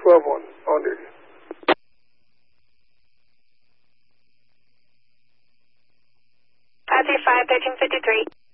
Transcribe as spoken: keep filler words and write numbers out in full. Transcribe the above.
twelve one on duty. five three five, thirteen fifty-three.